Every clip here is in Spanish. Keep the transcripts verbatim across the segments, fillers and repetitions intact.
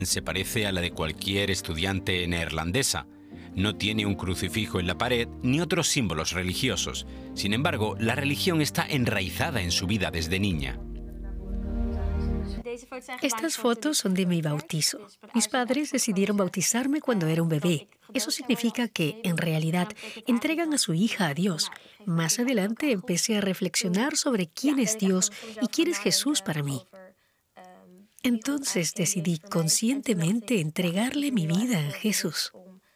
se parece a la de cualquier estudiante neerlandesa. No tiene un crucifijo en la pared ni otros símbolos religiosos. Sin embargo, la religión está enraizada en su vida desde niña. Estas fotos son de mi bautizo. Mis padres decidieron bautizarme cuando era un bebé. Eso significa que, en realidad, entregan a su hija a Dios. Más adelante empecé a reflexionar sobre quién es Dios y quién es Jesús para mí. Entonces decidí conscientemente entregarle mi vida a Jesús.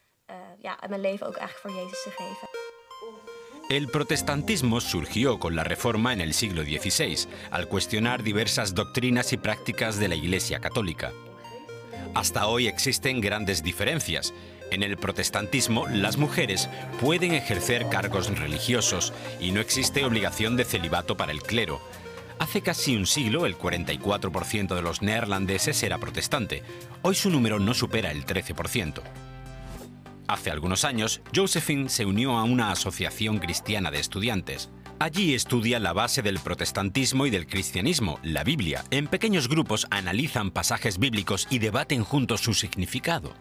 El protestantismo surgió con la Reforma en el siglo dieciséis, al cuestionar diversas doctrinas y prácticas de la Iglesia católica. Hasta hoy existen grandes diferencias. En el protestantismo, las mujeres pueden ejercer cargos religiosos y no existe obligación de celibato para el clero. Hace casi un siglo, el cuarenta y cuatro por ciento de los neerlandeses era protestante. Hoy su número no supera el trece por ciento. Hace algunos años, Josephine se unió a una asociación cristiana de estudiantes. Allí estudia la base del protestantismo y del cristianismo, la Biblia. En pequeños grupos analizan pasajes bíblicos y debaten juntos su significado.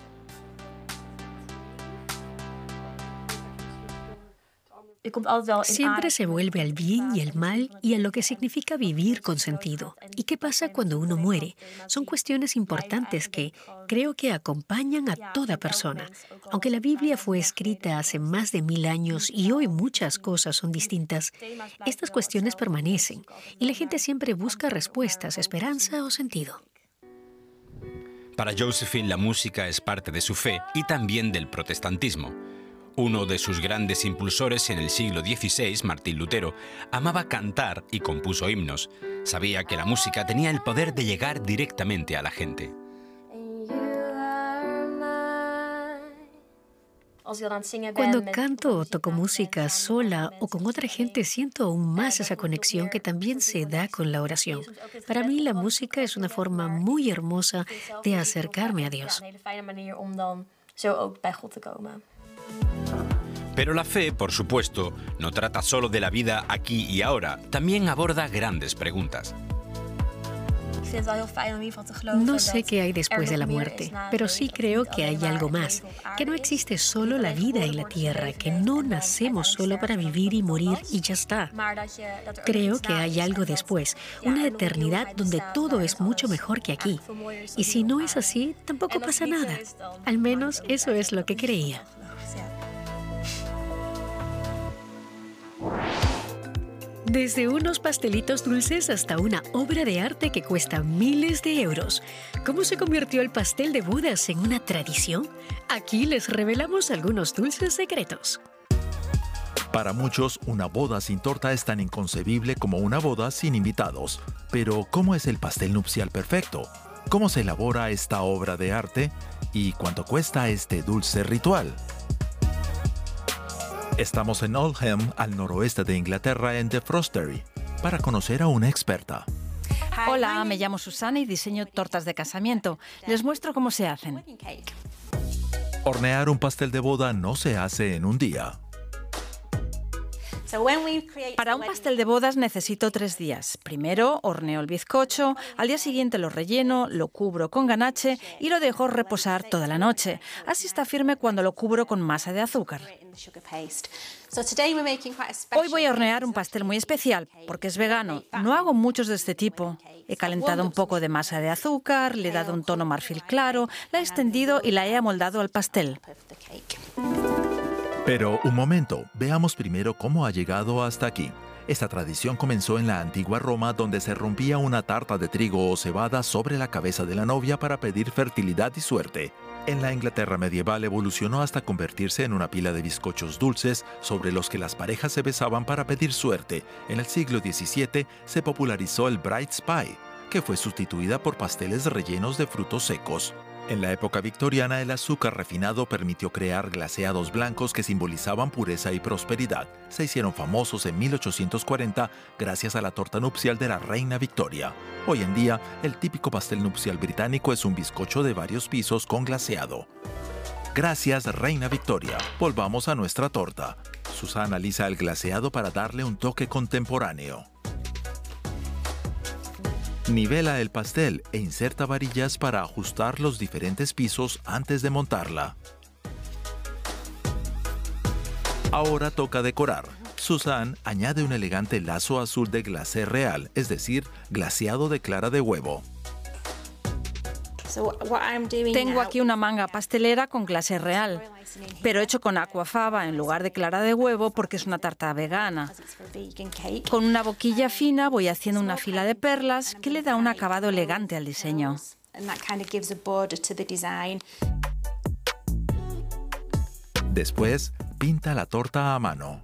Siempre se vuelve al bien y al mal y a lo que significa vivir con sentido. ¿Y qué pasa cuando uno muere? Son cuestiones importantes que creo que acompañan a toda persona. Aunque la Biblia fue escrita hace más de mil años y hoy muchas cosas son distintas, estas cuestiones permanecen y la gente siempre busca respuestas, esperanza o sentido. Para Josephine, la música es parte de su fe y también del protestantismo. Uno de sus grandes impulsores en el siglo dieciséis, Martín Lutero, amaba cantar y compuso himnos. Sabía que la música tenía el poder de llegar directamente a la gente. Cuando canto o toco música sola o con otra gente, siento aún más esa conexión que también se da con la oración. Para mí, la música es una forma muy hermosa de acercarme a Dios. Pero la fe, por supuesto, no trata solo de la vida aquí y ahora, también aborda grandes preguntas. No sé qué hay después de la muerte, pero sí creo que hay algo más, que no existe solo la vida en la tierra, que no nacemos solo para vivir y morir y ya está. Creo que hay algo después, una eternidad donde todo es mucho mejor que aquí. Y si no es así, tampoco pasa nada. Al menos eso es lo que creía. Desde unos pastelitos dulces hasta una obra de arte que cuesta miles de euros. ¿Cómo se convirtió el pastel de bodas en una tradición? Aquí les revelamos algunos dulces secretos. Para muchos, una boda sin torta es tan inconcebible como una boda sin invitados. Pero, ¿cómo es el pastel nupcial perfecto? ¿Cómo se elabora esta obra de arte? ¿Y cuánto cuesta este dulce ritual? Estamos en Oldham, al noroeste de Inglaterra, en The Frostery, para conocer a una experta. Hola, me llamo Susana y diseño tortas de casamiento. Les muestro cómo se hacen. Hornear un pastel de boda no se hace en un día. Para un pastel de bodas necesito tres días. Primero horneo el bizcocho, al día siguiente lo relleno, lo cubro con ganache y lo dejo reposar toda la noche. Así está firme cuando lo cubro con masa de azúcar. Hoy voy a hornear un pastel muy especial, porque es vegano. No hago muchos de este tipo. He calentado un poco de masa de azúcar, le he dado un tono marfil claro, la he extendido y la he amoldado al pastel. Pero un momento, veamos primero cómo ha llegado hasta aquí. Esta tradición comenzó en la antigua Roma, donde se rompía una tarta de trigo o cebada sobre la cabeza de la novia para pedir fertilidad y suerte. En la Inglaterra medieval evolucionó hasta convertirse en una pila de bizcochos dulces sobre los que las parejas se besaban para pedir suerte. En el siglo diecisiete se popularizó el Bride's Pie, que fue sustituida por pasteles rellenos de frutos secos. En la época victoriana, el azúcar refinado permitió crear glaseados blancos que simbolizaban pureza y prosperidad. Se hicieron famosos en mil ochocientos cuarenta gracias a la torta nupcial de la reina Victoria. Hoy en día, el típico pastel nupcial británico es un bizcocho de varios pisos con glaseado. Gracias, reina Victoria. Volvamos a nuestra torta. Susana analiza el glaseado para darle un toque contemporáneo. Nivela el pastel e inserta varillas para ajustar los diferentes pisos antes de montarla. Ahora toca decorar. Susan añade un elegante lazo azul de glacé real, es decir, glaseado de clara de huevo. Tengo aquí una manga pastelera con glacé real, pero hecho con aquafaba en lugar de clara de huevo porque es una tarta vegana. Con una boquilla fina voy haciendo una fila de perlas que le da un acabado elegante al diseño. Después, pinta la torta a mano.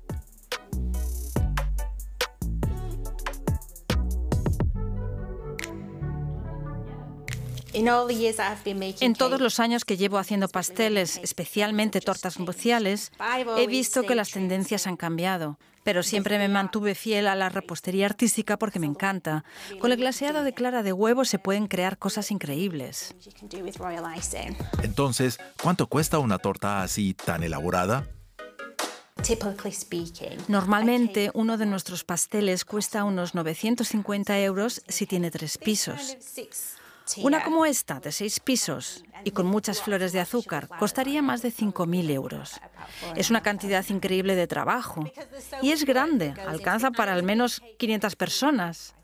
En todos los años que llevo haciendo pasteles, especialmente tortas nupciales, he visto que las tendencias han cambiado, pero siempre me mantuve fiel a la repostería artística porque me encanta. Con el glaseado de clara de huevo se pueden crear cosas increíbles. Entonces, ¿cuánto cuesta una torta así tan elaborada? Normalmente, uno de nuestros pasteles cuesta unos novecientos cincuenta euros si tiene tres pisos. Una como esta, de seis pisos, y con muchas flores de azúcar, costaría más de cinco mil euros. Es una cantidad increíble de trabajo. Y es grande, alcanza para al menos quinientas personas.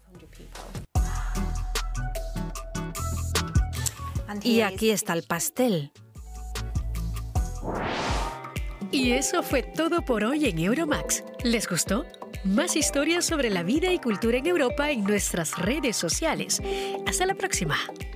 Y aquí está el pastel. Y eso fue todo por hoy en Euromax. ¿Les gustó? Más historias sobre la vida y cultura en Europa en nuestras redes sociales. Hasta la próxima.